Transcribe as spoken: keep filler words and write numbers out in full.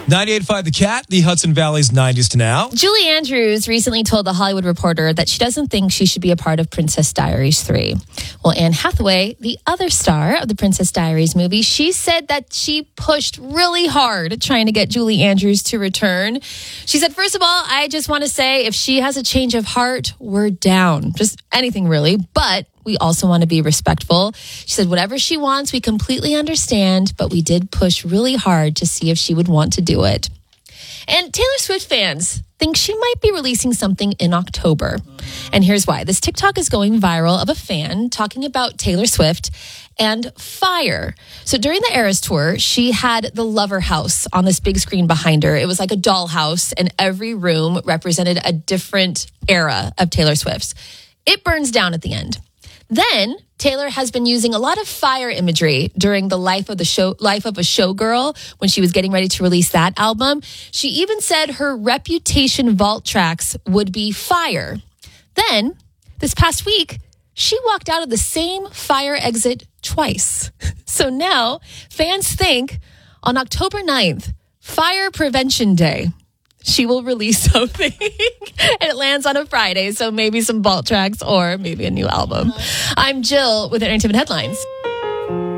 ninety-eight point five The Cat, the Hudson Valley's nineties to now. Julie Andrews recently told The Hollywood Reporter that she doesn't think she should be a part of Princess Diaries three. Well, Anne Hathaway, the other star of the Princess Diaries movie, she said that she pushed really hard trying to get Julie Andrews to return. She said, first of all, I just want to say if she has a change of heart, we're down. Just anything really. But we also want to be respectful. She said, whatever she wants, we completely understand, but we did push really hard to see if she would want to do it. And Taylor Swift fans think she might be releasing something in October. And here's why. This TikTok is going viral of a fan talking about Taylor Swift and fire. So during the Eras tour, she had the Lover House on this big screen behind her. It was like a dollhouse, and every room represented a different era of Taylor Swift's. It burns down at the end. Then Taylor has been using a lot of fire imagery during the life of the show, life of a showgirl when she was getting ready to release that album. She even said her Reputation vault tracks would be fire. Then this past week, she walked out of the same fire exit twice. So now fans think on October ninth, Fire Prevention Day, she will release something and it lands on a Friday. So maybe some vault tracks or maybe a new album. I'm Jill with Entertainment Headlines.